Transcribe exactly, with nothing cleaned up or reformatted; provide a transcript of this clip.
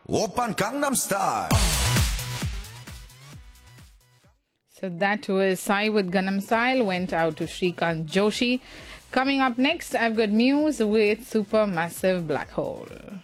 Open Gangnam Style. So that was Sai with Gangnam Style, went out to Shrikant Joshi. Coming up next, I've got news with Supermassive Black Hole.